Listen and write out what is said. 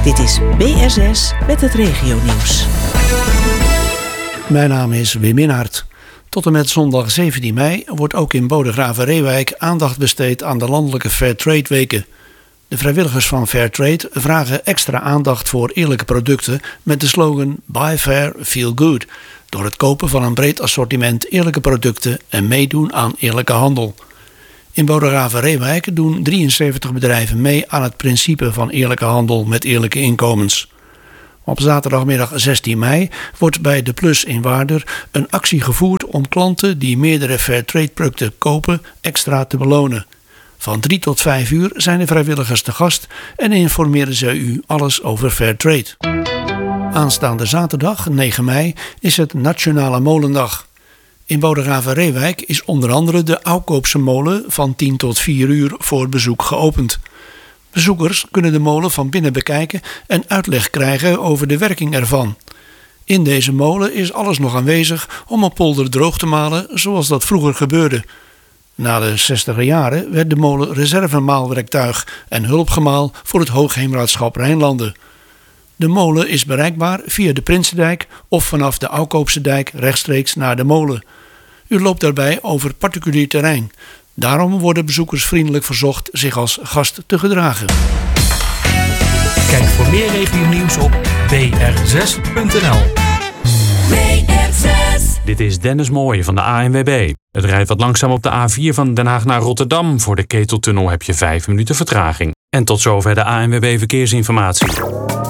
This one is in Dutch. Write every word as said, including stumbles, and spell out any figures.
Dit is B R zes met het regionieuws. Mijn naam is Wim Inhart. Tot en met zondag zeventien mei wordt ook in Bodegraven-Reeuwijk aandacht besteed aan de landelijke Fairtrade weken. De vrijwilligers van Fairtrade vragen extra aandacht voor eerlijke producten met de slogan Buy Fair, Feel Good, door het kopen van een breed assortiment eerlijke producten en meedoen aan eerlijke handel. In Bodegraven-Reeuwijk doen drieënzeventig bedrijven mee aan het principe van eerlijke handel met eerlijke inkomens. Op zaterdagmiddag zestien mei wordt bij De Plus in Waarder een actie gevoerd om klanten die meerdere Fairtrade producten kopen extra te belonen. Van drie tot vijf uur zijn de vrijwilligers te gast en informeren ze u alles over Fairtrade. Aanstaande zaterdag, negen mei, is het Nationale Molendag. In Bodegraven-Reeuwijk is onder andere de Oukoopse molen van tien tot vier uur voor bezoek geopend. Bezoekers kunnen de molen van binnen bekijken en uitleg krijgen over de werking ervan. In deze molen is alles nog aanwezig om een polder droog te malen zoals dat vroeger gebeurde. Na de zestiger jaren werd de molen reservemaalwerktuig en hulpgemaal voor het Hoogheemraadschap Rijnlanden. De molen is bereikbaar via de Prinsendijk of vanaf de Oukoopse dijk rechtstreeks naar de molen. U loopt daarbij over particulier terrein. Daarom worden bezoekers vriendelijk verzocht zich als gast te gedragen. Kijk voor meer regionieuws op b r zes punt n l. B R zes. Dit is Dennis Mooij van de A N W B. Het rijdt wat langzaam op de A vier van Den Haag naar Rotterdam. Voor de Keteltunnel heb je vijf minuten vertraging. En tot zover de A N W B Verkeersinformatie.